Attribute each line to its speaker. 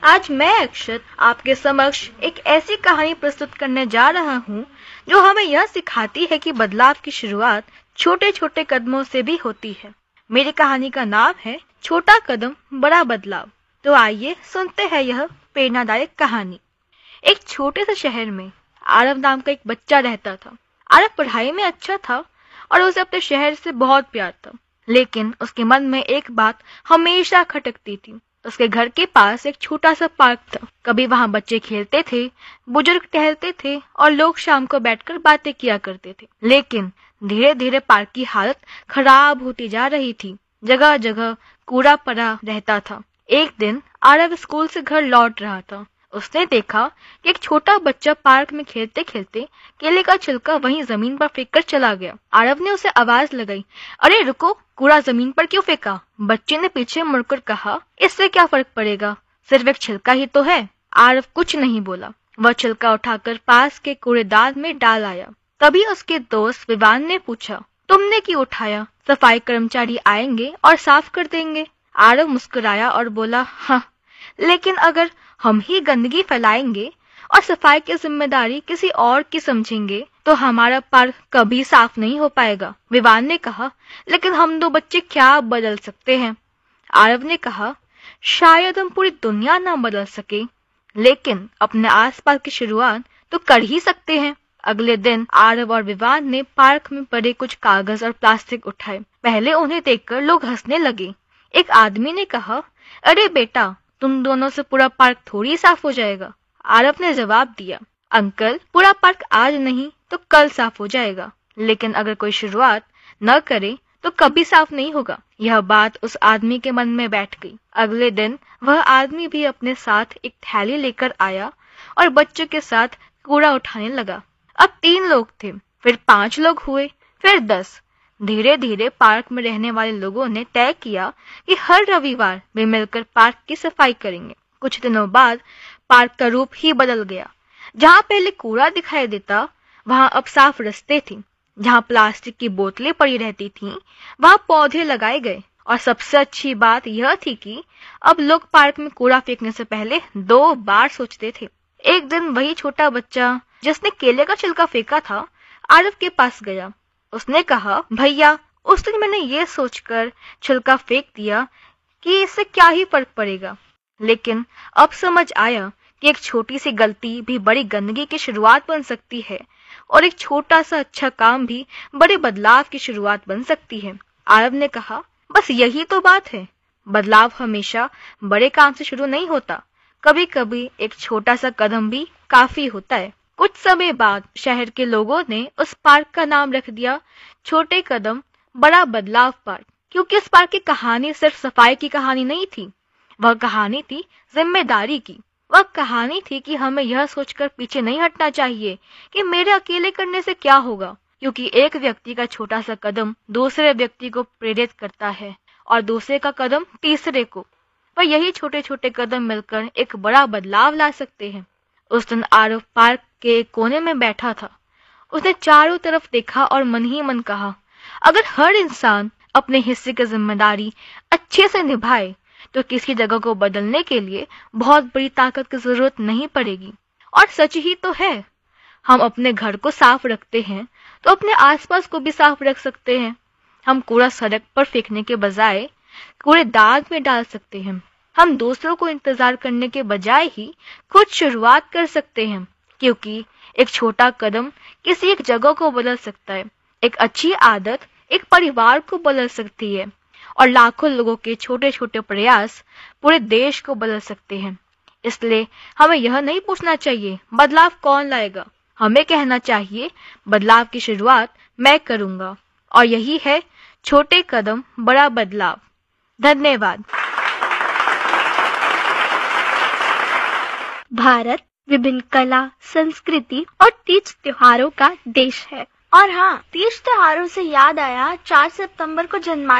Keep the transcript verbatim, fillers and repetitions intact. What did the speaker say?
Speaker 1: आज मैं अक्षत आपके समक्ष एक ऐसी कहानी प्रस्तुत करने जा रहा हूँ जो हमें यह सिखाती है कि बदलाव की शुरुआत छोटे छोटे कदमों से भी होती है। मेरी कहानी का नाम है छोटा कदम बड़ा बदलाव। तो आइए सुनते हैं यह प्रेरणादायक कहानी। एक छोटे से शहर में आरव नाम का एक बच्चा रहता था। आरव पढ़ाई में अच्छा था और उसे अपने शहर से बहुत प्यार था, लेकिन उसके मन में एक बात हमेशा खटकती थी। उसके घर के पास एक छोटा सा पार्क था। कभी वहां बच्चे खेलते थे, बुजुर्ग टहलते थे और लोग शाम को बैठकर बातें किया करते थे। लेकिन धीरे धीरे पार्क की हालत खराब होती जा रही थी। जगह जगह कूड़ा पड़ा रहता था। एक दिन आरव स्कूल से घर लौट रहा था। उसने देखा कि एक छोटा बच्चा पार्क में खेलते खेलते केले का छिलका वहीं जमीन पर फेंक कर चला गया। आरव ने उसे आवाज लगाई, अरे रुको, कूड़ा जमीन पर क्यों फेंका? बच्चे ने पीछे मुड़कर कहा, इससे क्या फर्क पड़ेगा, सिर्फ एक छिलका ही तो है। आरव कुछ नहीं बोला। वह छिलका उठाकर पास के कूड़ेदान में डाल आया। तभी उसके दोस्त विवान ने पूछा, तुमने क्यों उठाया? सफाई कर्मचारी आएंगे और साफ कर देंगे। आरव मुस्कुराया और बोला, हाँ, लेकिन अगर हम ही गंदगी फैलाएंगे और सफाई की जिम्मेदारी किसी और की समझेंगे तो हमारा पार्क कभी साफ नहीं हो पाएगा। विवान ने कहा, लेकिन हम दो बच्चे क्या बदल सकते हैं? आरव ने कहा, शायद हम पूरी दुनिया ना बदल सके, लेकिन अपने आसपास की शुरुआत तो कर ही सकते हैं। अगले दिन आरव और विवान ने पार्क में पड़े कुछ कागज और प्लास्टिक उठाए। पहले उन्हें देखकर लोग हंसने लगे। एक आदमी ने कहा, अरे बेटा, तुम दोनों से पूरा पार्क थोड़ी साफ हो जाएगा। आरव ने जवाब दिया, अंकल, पूरा पार्क आज नहीं तो कल साफ हो जाएगा, लेकिन अगर कोई शुरुआत न करे तो कभी साफ नहीं होगा। यह बात उस आदमी के मन में बैठ गई। अगले दिन वह आदमी भी अपने साथ एक थैली लेकर आया और बच्चों के साथ कूड़ा उठाने लगा। अब तीन लोग थे, फिर पांच लोग हुए, फिर दस। धीरे धीरे पार्क में रहने वाले लोगों ने तय किया कि हर रविवार वे मिलकर पार्क की सफाई करेंगे। कुछ दिनों बाद पार्क का रूप ही बदल गया। जहाँ पहले कूड़ा दिखाई देता, वहाँ अब साफ रास्ते थे। जहाँ प्लास्टिक की बोतलें पड़ी रहती थीं, वहाँ पौधे लगाए गए। और सबसे अच्छी बात यह थी कि अब लोग पार्क में कूड़ा फेंकने से पहले दो बार सोचते थे। एक दिन वही छोटा बच्चा जिसने केले का छिलका फेंका था, आरव के पास गया। उसने कहा, भैया, उस दिन मैंने ये सोचकर छिलका फेंक दिया कि इससे क्या ही फर्क पड़ेगा, लेकिन अब समझ आया कि एक छोटी सी गलती भी बड़ी गंदगी की शुरुआत बन सकती है और एक छोटा सा अच्छा काम भी बड़े बदलाव की शुरुआत बन सकती है। आरव ने कहा, बस यही तो बात है, बदलाव हमेशा बड़े काम से शुरू नहीं होता, कभी कभी एक छोटा सा कदम भी काफी होता है। कुछ समय बाद शहर के लोगों ने उस पार्क का नाम रख दिया छोटे कदम बड़ा बदलाव पार्क, क्योंकि इस पार्क की कहानी सिर्फ सफाई की कहानी नहीं थी, वह कहानी थी जिम्मेदारी की। वह कहानी थी कि हमें यह सोचकर पीछे नहीं हटना चाहिए कि मेरे अकेले करने से क्या होगा, क्योंकि एक व्यक्ति का छोटा सा कदम दूसरे व्यक्ति को प्रेरित करता है और दूसरे का कदम तीसरे को। पर यही छोटे छोटे कदम मिलकर एक बड़ा बदलाव ला सकते हैं। उस दिन आरव पार्क के कोने में बैठा था। उसने चारों तरफ देखा और मन ही मन कहा, अगर हर इंसान अपने हिस्से की जिम्मेदारी अच्छे से निभाए तो किसी जगह को बदलने के लिए बहुत बड़ी ताकत की जरूरत नहीं पड़ेगी। और सच ही तो है, हम अपने घर को साफ रखते हैं तो अपने आसपास को भी साफ रख सकते हैं। हम कूड़ा सड़क पर फेंकने के बजाय कूड़ेदान में डाल सकते हैं। हम दूसरों को इंतजार करने के बजाय ही खुद शुरुआत कर सकते हैं, क्योंकि एक छोटा कदम किसी एक जगह को बदल सकता है। एक अच्छी आदत एक परिवार को बदल सकती है और लाखों लोगों के छोटे छोटे प्रयास पूरे देश को बदल सकते हैं। इसलिए हमें यह नहीं पूछना चाहिए बदलाव कौन लाएगा, हमें कहना चाहिए बदलाव की शुरुआत मैं करूंगा। और यही है छोटे कदम बड़ा बदलाव। धन्यवाद।
Speaker 2: भारत विभिन्न कला, संस्कृति और तीज त्योहारों का देश है। और हाँ, तीज त्योहारों से याद आया, चार सितंबर को जन्माष्टमी